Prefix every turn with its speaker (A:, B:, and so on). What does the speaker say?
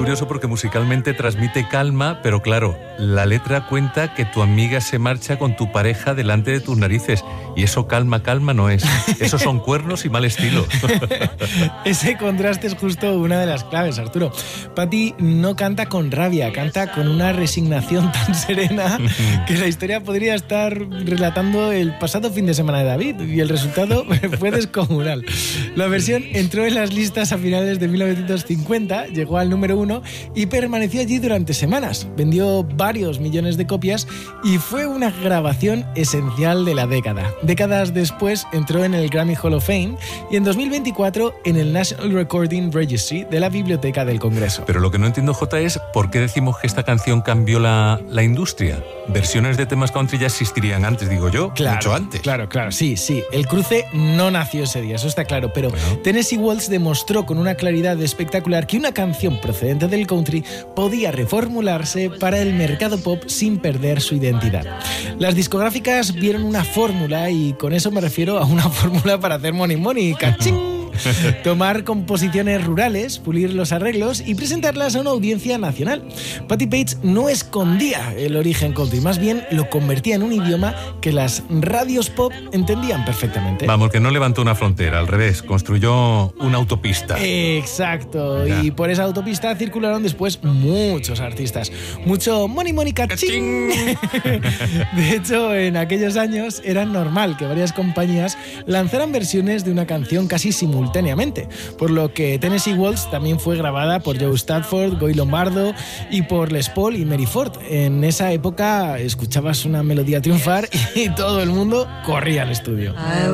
A: curioso porque musicalmente transmite calma, pero claro, la letra cuenta que tu amiga se marcha con tu pareja delante de tus narices. Y eso calma no es. Esos son cuernos y mal estilo.
B: Ese contraste es justo una de las claves, Arturo. Patti no canta con rabia, canta con una resignación tan serena que la historia podría estar relatando el pasado fin de semana de David, y el resultado fue descomunal. La versión entró en las listas a finales de 1950, llegó al número 1 y permaneció allí durante semanas. Vendió varios millones de copias y fue una grabación esencial de la década. Décadas después entró en el Grammy Hall of Fame y en 2024 en el National Recording Registry de la Biblioteca del Congreso.
A: Pero lo que no entiendo, Jota, es por qué decimos que esta canción cambió la industria. Versiones de temas country ya existirían antes, digo yo, mucho antes.
B: Claro, sí. El cruce no nació ese día, eso está claro, pero bueno. Tennessee Waltz demostró con una claridad espectacular que una canción procedente del country podía reformularse para el mercado pop sin perder su identidad. Las discográficas vieron una fórmula, y con eso me refiero a una fórmula para hacer money, ¡cachín! Tomar composiciones rurales, pulir los arreglos y presentarlas a una audiencia nacional. Patti Page no escondía el origen country, más bien lo convertía en un idioma que las radios pop entendían perfectamente.
A: Vamos, que no levantó una frontera, al revés, construyó una autopista.
B: Exacto, y por esa autopista circularon después muchos artistas. Mucho money, cachín. De hecho, en aquellos años era normal que varias compañías lanzaran versiones de una canción casi simultáneamente, por lo que Tennessee Waltz también fue grabada por Joe Stafford, Guy Lombardo y por Les Paul y Mary Ford. En esa época escuchabas una melodía triunfar y todo el mundo corría al estudio.